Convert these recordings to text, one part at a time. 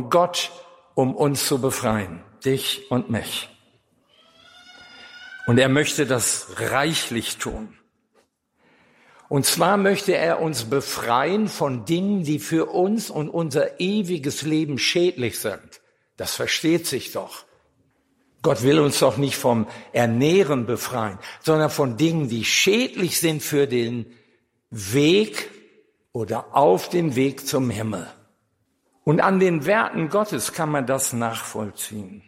Gott, um uns zu befreien, dich und mich. Und er möchte das reichlich tun. Und zwar möchte er uns befreien von Dingen, die für uns und unser ewiges Leben schädlich sind. Das versteht sich doch. Gott will uns doch nicht vom Ernähren befreien, sondern von Dingen, die schädlich sind für den Weg oder auf dem Weg zum Himmel. Und an den Werten Gottes kann man das nachvollziehen.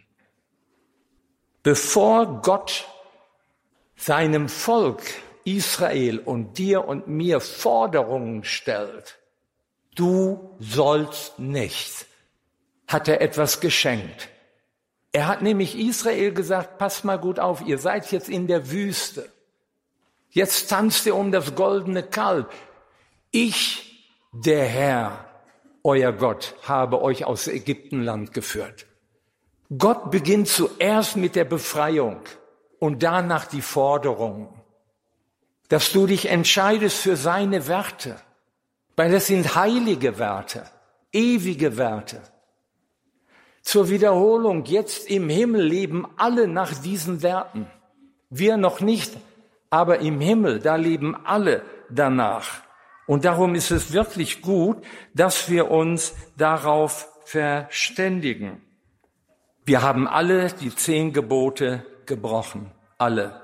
Bevor Gott seinem Volk Israel und dir und mir Forderungen stellt, du sollst nicht, hat er etwas geschenkt. Er hat nämlich Israel gesagt, passt mal gut auf, ihr seid jetzt in der Wüste. Jetzt tanzt ihr um das goldene Kalb. Ich, der Herr, euer Gott, habe euch aus Ägyptenland geführt. Gott beginnt zuerst mit der Befreiung und danach die Forderung, dass du dich entscheidest für seine Werte, weil es sind heilige Werte, ewige Werte. Zur Wiederholung, jetzt im Himmel leben alle nach diesen Werten. Wir noch nicht, aber im Himmel, da leben alle danach. Und darum ist es wirklich gut, dass wir uns darauf verständigen. Wir haben alle die 10 Gebote gebrochen, alle.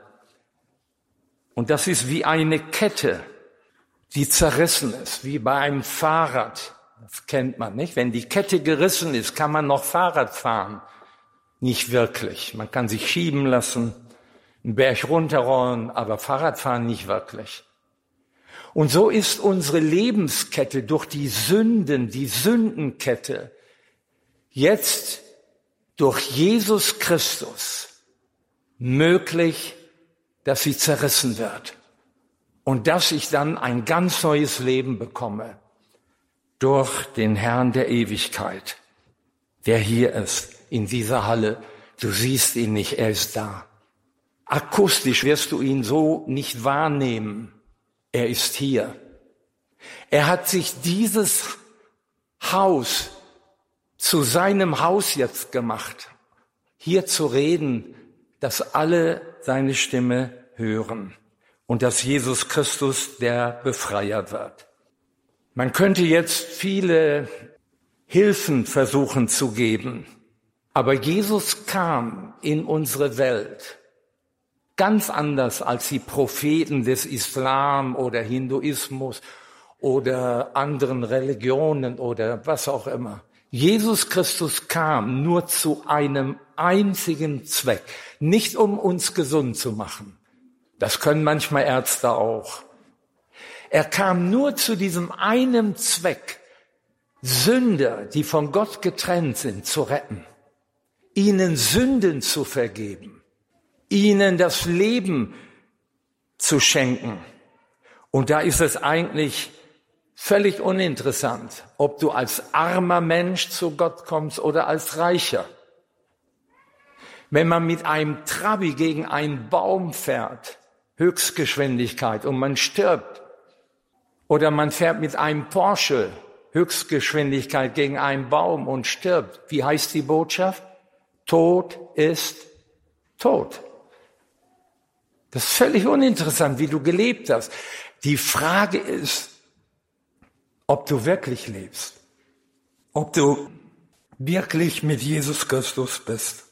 Und das ist wie eine Kette, die zerrissen ist, wie bei einem Fahrrad. Das kennt man nicht. Wenn die Kette gerissen ist, kann man noch Fahrrad fahren. Nicht wirklich. Man kann sich schieben lassen, einen Berg runterrollen, aber Fahrradfahren nicht wirklich. Und so ist unsere Lebenskette durch die Sünden, die Sündenkette, jetzt durch Jesus Christus möglich, dass sie zerrissen wird und dass ich dann ein ganz neues Leben bekomme durch den Herrn der Ewigkeit, der hier ist, in dieser Halle. Du siehst ihn nicht, er ist da. Akustisch wirst du ihn so nicht wahrnehmen. Er ist hier. Er hat sich dieses Haus zu seinem Haus jetzt gemacht, hier zu reden, dass alle seine Stimme hören und dass Jesus Christus der Befreier wird. Man könnte jetzt viele Hilfen versuchen zu geben, aber Jesus kam in unsere Welt ganz anders als die Propheten des Islam oder Hinduismus oder anderen Religionen oder was auch immer. Jesus Christus kam nur zu einem einzigen Zweck, nicht um uns gesund zu machen. Das können manchmal Ärzte auch. Er kam nur zu diesem einen Zweck, Sünder, die von Gott getrennt sind, zu retten, ihnen Sünden zu vergeben, ihnen das Leben zu schenken. Und da ist es eigentlich völlig uninteressant, ob du als armer Mensch zu Gott kommst oder als Reicher. Wenn man mit einem Trabi gegen einen Baum fährt, Höchstgeschwindigkeit, und man stirbt, oder man fährt mit einem Porsche, Höchstgeschwindigkeit, gegen einen Baum und stirbt. Wie heißt die Botschaft? Tod ist tot. Das ist völlig uninteressant, wie du gelebt hast. Die Frage ist, ob du wirklich lebst, ob du wirklich mit Jesus Christus bist.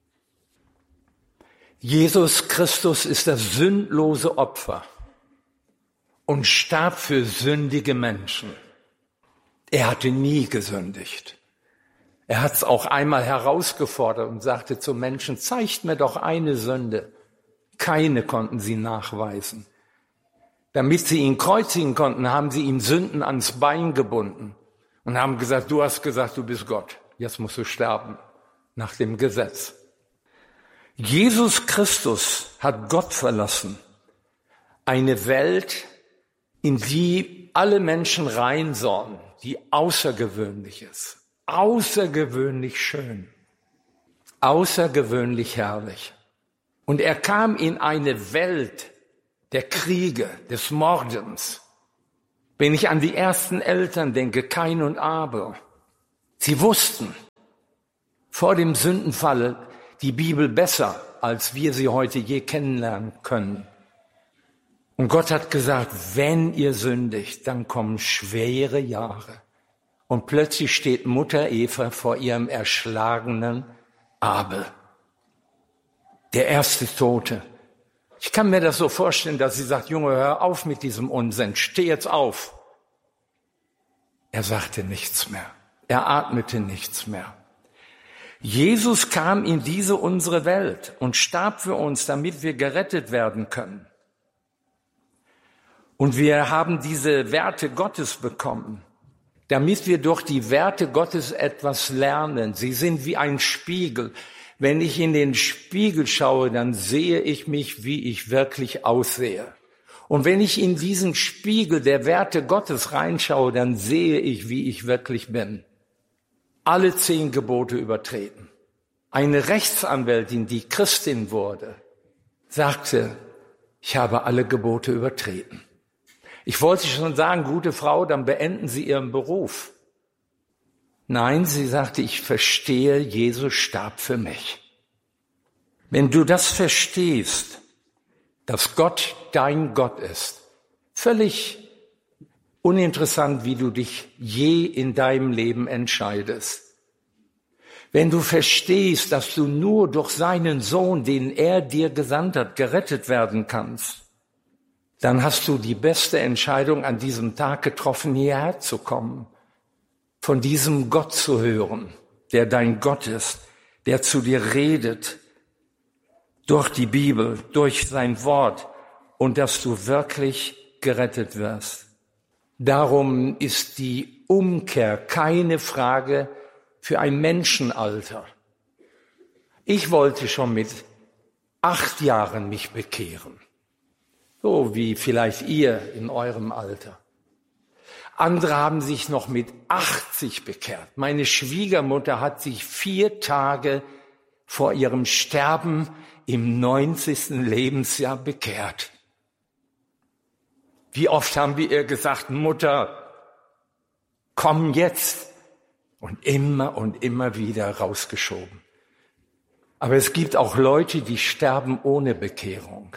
Jesus Christus ist das sündlose Opfer und starb für sündige Menschen. Er hatte nie gesündigt. Er hat es auch einmal herausgefordert und sagte zu Menschen, zeigt mir doch eine Sünde. Keine konnten sie nachweisen. Damit sie ihn kreuzigen konnten, haben sie ihm Sünden ans Bein gebunden und haben gesagt, du hast gesagt, du bist Gott. Jetzt musst du sterben nach dem Gesetz. Jesus Christus hat Gott verlassen. Eine Welt, in die alle Menschen rein sollen, die außergewöhnlich ist. Außergewöhnlich schön. Außergewöhnlich herrlich. Und er kam in eine Welt der Kriege, des Mordens. Wenn ich an die ersten Eltern denke, Kain und Abel, sie wussten, vor dem Sündenfall die Bibel besser, als wir sie heute je kennenlernen können. Und Gott hat gesagt, wenn ihr sündigt, dann kommen schwere Jahre. Und plötzlich steht Mutter Eva vor ihrem erschlagenen Abel, der erste Tote. Ich kann mir das so vorstellen, dass sie sagt, Junge, hör auf mit diesem Unsinn, steh jetzt auf. Er sagte nichts mehr, er atmete nichts mehr. Jesus kam in diese unsere Welt und starb für uns, damit wir gerettet werden können. Und wir haben diese Werte Gottes bekommen, damit wir durch die Werte Gottes etwas lernen. Sie sind wie ein Spiegel. Wenn ich in den Spiegel schaue, dann sehe ich mich, wie ich wirklich aussehe. Und wenn ich in diesen Spiegel der Werte Gottes reinschaue, dann sehe ich, wie ich wirklich bin. Alle 10 Gebote übertreten. Eine Rechtsanwältin, die Christin wurde, sagte, ich habe alle Gebote übertreten. Ich wollte schon sagen, gute Frau, dann beenden Sie Ihren Beruf. Nein, sie sagte, ich verstehe, Jesus starb für mich. Wenn du das verstehst, dass Gott dein Gott ist, völlig uninteressant, wie du dich je in deinem Leben entscheidest. Wenn du verstehst, dass du nur durch seinen Sohn, den er dir gesandt hat, gerettet werden kannst, dann hast du die beste Entscheidung an diesem Tag getroffen, hierher zu kommen, von diesem Gott zu hören, der dein Gott ist, der zu dir redet, durch die Bibel, durch sein Wort, und dass du wirklich gerettet wirst. Darum ist die Umkehr keine Frage für ein Menschenalter. Ich wollte schon mit 8 Jahren mich bekehren. So wie vielleicht ihr in eurem Alter. Andere haben sich noch mit 80 bekehrt. Meine Schwiegermutter hat sich 4 Tage vor ihrem Sterben im 90. Lebensjahr bekehrt. Wie oft haben wir ihr gesagt, Mutter, komm jetzt. Und immer wieder rausgeschoben. Aber es gibt auch Leute, die sterben ohne Bekehrung.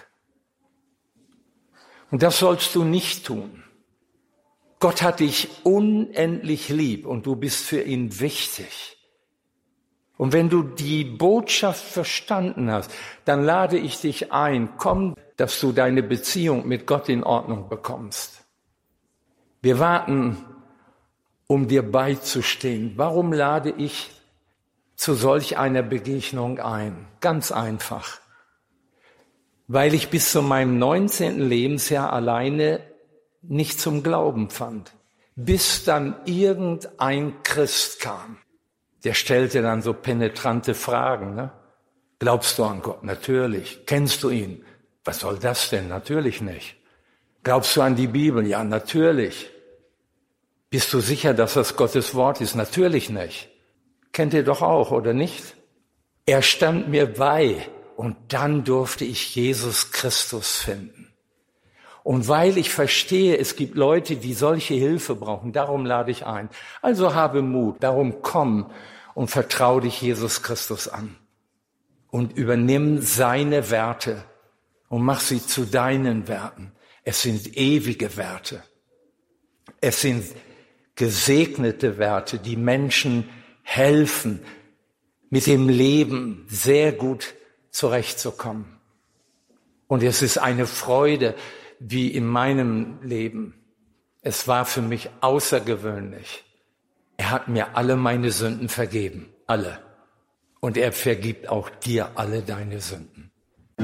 Und das sollst du nicht tun. Gott hat dich unendlich lieb und du bist für ihn wichtig. Und wenn du die Botschaft verstanden hast, dann lade ich dich ein, komm, dass du deine Beziehung mit Gott in Ordnung bekommst. Wir warten, um dir beizustehen. Warum lade ich zu solch einer Begegnung ein? Ganz einfach. Weil ich bis zu meinem 19. Lebensjahr alleine nicht zum Glauben fand. Bis dann irgendein Christ kam. Der stellte dann so penetrante Fragen. Ne? Glaubst du an Gott? Natürlich. Kennst du ihn? Was soll das denn? Natürlich nicht. Glaubst du an die Bibel? Ja, natürlich. Bist du sicher, dass das Gottes Wort ist? Natürlich nicht. Kennt ihr doch auch, oder nicht? Er stand mir bei und dann durfte ich Jesus Christus finden. Und weil ich verstehe, es gibt Leute, die solche Hilfe brauchen, darum lade ich ein. Also habe Mut, darum komm und vertraue dich Jesus Christus an. Und übernimm seine Werte und mach sie zu deinen Werten. Es sind ewige Werte. Es sind gesegnete Werte, die Menschen helfen, mit dem Leben sehr gut zurechtzukommen. Und es ist eine Freude, wie in meinem Leben. Es war für mich außergewöhnlich. Er hat mir alle meine Sünden vergeben, alle. Und er vergibt auch dir alle deine Sünden.